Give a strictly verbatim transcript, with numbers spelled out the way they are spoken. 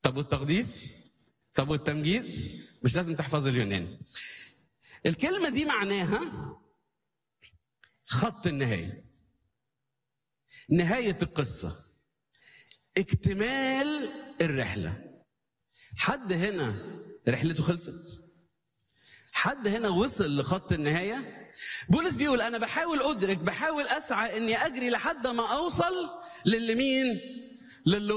طب والتقديس؟ طب والتمجيد؟ مش لازم تحفظ اليوناني. الكلمة دي معناها خط النهاية، نهاية القصة، اكتمال الرحلة. حد هنا رحلته خلصت؟ حد هنا وصل لخط النهاية؟ بولس بيقول أنا بحاول أدرك، بحاول أسعى إني أجري لحد ما أوصل للي مين؟ للي